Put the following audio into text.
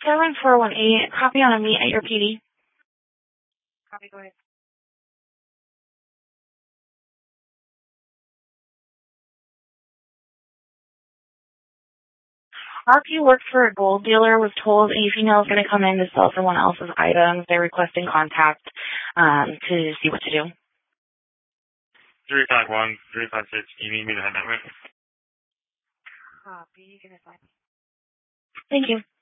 7418, copy on a meet at your PD. Copy, go ahead. RP worked for a gold dealer, was told a female is going to come in to sell someone else's items. They're requesting contact to see what to do. 351, 356, you need me to head that way? Copy, you can assign. Thank you.